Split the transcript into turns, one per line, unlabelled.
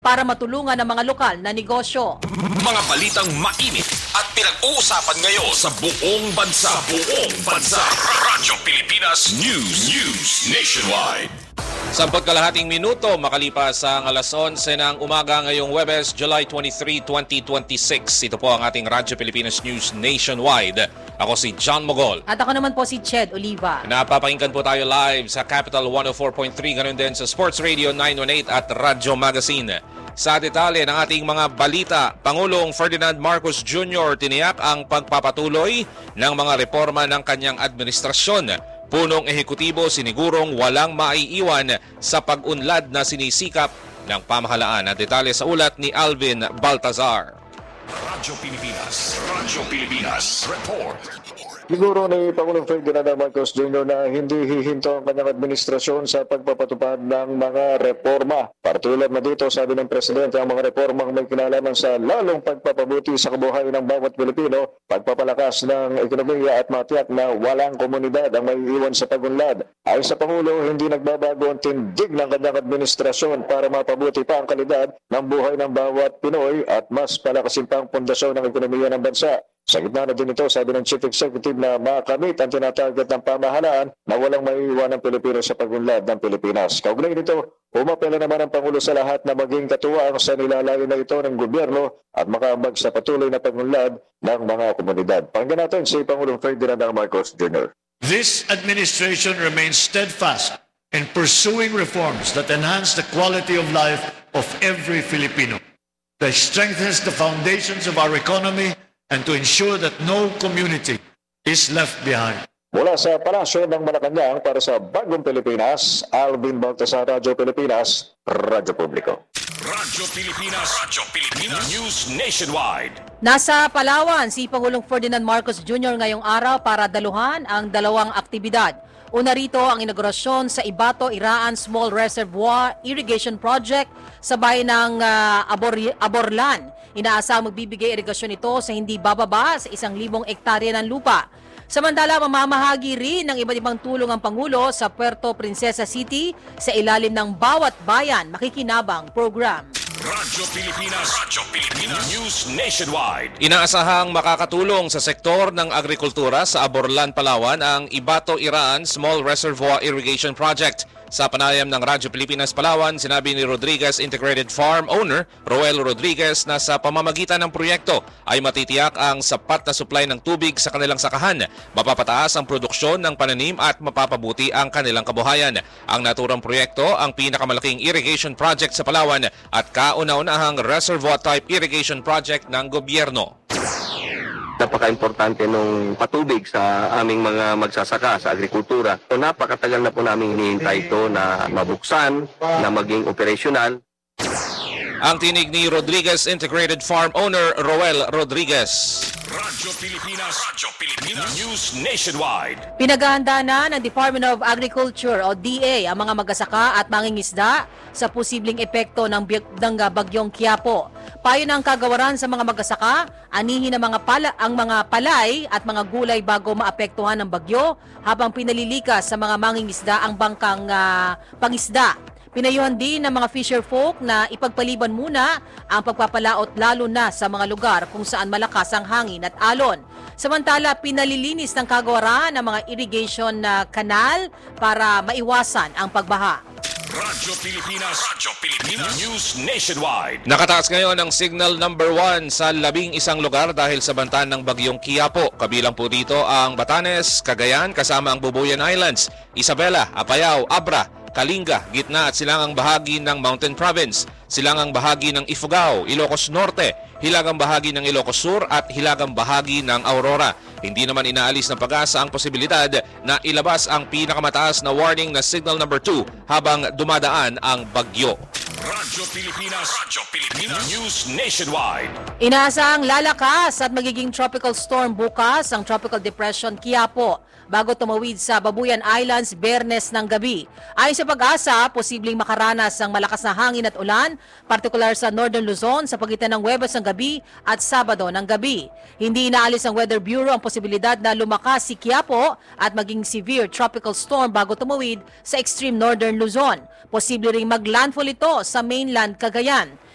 para matulungan ang mga lokal na negosyo.
Mga balitang mainit at pinag-uusapan ngayon sa buong bansa. Radyo Pilipinas News Nationwide.
10 minuto makalipas ang alas 11 ng umaga ngayong Huwebes, July 23, 2026. Ito po ang ating Radyo Pilipinas News Nationwide. Ako si John Mogol.
At ako naman po si Ched Oliva.
Napapakinggan po tayo live sa Capital 104.3, ganun din sa Sports Radio 918 at Radyo Magazine. Sa detalye ng ating mga balita, Pangulong Ferdinand Marcos Jr. tiniyak ang pagpapatuloy ng mga reforma ng kanyang administrasyon. Punong ehekutibo sinigurong walang maiiwan sa pag-unlad na sinisikap ng pamahalaan. Ang detalye sa ulat ni Alvin Baltazar.
Radyo Pilipinas Report.
Siguro ni Pangulong Ferdinand Marcos Jr. na hindi hihinto ang kanyang administrasyon sa pagpapatupad ng mga reforma. Partulad na dito, sabi ng Presidente, ang mga reformang may kinalaman sa lalong pagpapabuti sa kabuhayan ng bawat Pilipino, pagpapalakas ng ekonomiya at matiyak na walang komunidad ang maiiwan sa pagunlad. Ayon sa Pangulo, hindi nagbabago ang tindig ng kanyang administrasyon para mapabuti pa ang kalidad ng buhay ng bawat Pinoy at mas palakasin pa ang pundasyon ng ekonomiya ng bansa. Sa gitna na din ito, sabi ng Chief Executive na makamit ang tinatarget ng pamahalaan na walang maiiwan ng Pilipino sa pagunlad ng Pilipinas. Kaugnay nito, umapela naman ang Pangulo sa lahat na maging katuwang sa nilalayo na ito ng gobyerno at makaambag sa patuloy na pagunlad ng mga komunidad. Pakinggan natin si Pangulong Ferdinand Marcos Jr.
This administration remains steadfast in pursuing reforms that enhance the quality of life of every Filipino, that strengthens the foundations of our economy, and to ensure that no community is left behind.
Mula sa Palasyo ng Malacanang para sa Bagong Pilipinas, Alvin Baltasar, Radyo Pilipinas, Radyo Publiko.
Radyo Pilipinas News Nationwide.
Nasa Palawan si Pangulong Ferdinand Marcos Jr. ngayong araw para daluhan ang dalawang aktibidad. Una rito ang inaugurasyon sa Ibato Iraan Small Reservoir Irrigation Project sa bayan ng Aborlan. Inaasang magbibigay irigasyon ito sa hindi bababa sa 1,000 hektarya ng lupa. Samantala, mamamahagi rin ng iba't ibang tulong ang Pangulo sa Puerto Princesa City sa ilalim ng Bawat Bayan Makikinabang program.
Radyo Pilipinas News Nationwide.
Inaasahang makakatulong sa sektor ng agrikultura sa Aborlan, Palawan ang Ibato Iraan Small Reservoir Irrigation Project. Sa panayam ng Radyo Pilipinas Palawan, sinabi ni Rodriguez Integrated Farm Owner Roel Rodriguez na sa pamamagitan ng proyekto ay matitiyak ang sapat na supply ng tubig sa kanilang sakahan, mapapataas ang produksyon ng pananim at mapapabuti ang kanilang kabuhayan. Ang naturang proyekto ang pinakamalaking irrigation project sa Palawan at kauna-unahang reservoir-type irrigation project ng gobyerno.
Napaka-importante nung patubig sa aming mga magsasaka sa agrikultura. So napakatagal na po namin hinihintay ito na mabuksan, na maging operational.
Ang tinig ni Rodriguez Integrated Farm Owner Roel Rodriguez.
Radyo Pilipinas News Nationwide.
Pinaghahanda na ng Department of Agriculture o DA ang mga magsasaka at mangingisda sa posibleng epekto ng bagyong Quiapo. Payo ng kagawaran sa mga magsasaka, anihin ang mga palay at mga gulay bago maapektuhan ng bagyo habang pinalilikas sa mga mangingisda ang bangkang pangisda. Pinayuhan din ng mga fisher folk na ipagpaliban muna ang pagpapalaot lalo na sa mga lugar kung saan malakas ang hangin at alon. Samantala, pinalilinis ng kagawaran ng mga irrigation na kanal para maiwasan ang pagbaha.
Radyo Pilipinas News Nationwide.
Nakataas ngayon ang signal number 1 sa 11 lugar dahil sa banta ng bagyong Quiapo. Kabilang po dito ang Batanes, Cagayan kasama ang Bubuyan Islands, Isabela, Apayao, Abra, Kalinga, gitna at silangang bahagi ng Mountain Province, silangang bahagi ng Ifugao, Ilocos Norte, hilagang bahagi ng Ilocos Sur at hilagang bahagi ng Aurora. Hindi naman inaalis ng pag-asa ang posibilidad na ilabas ang pinakamataas na warning na signal number 2 habang dumadaan ang bagyo.
Radyo Pilipinas News Nationwide.
Inaasahang lalakas at magiging tropical storm bukas ang Tropical Depression Quiapo bago tumawid sa Babuyan Islands Biyernes ng gabi. Ayon sa pag-asa, posibleng makaranas ng malakas na hangin at ulan, partikular sa Northern Luzon sa pagitan ng Huwebes ng gabi at Sabado ng gabi. Hindi inaalis ng Weather Bureau ang posibilidad na lumakas si Quiapo at maging severe tropical storm bago tumawid sa extreme Northern Luzon. Posible ring maglandfall ito sa mainland Cagayan.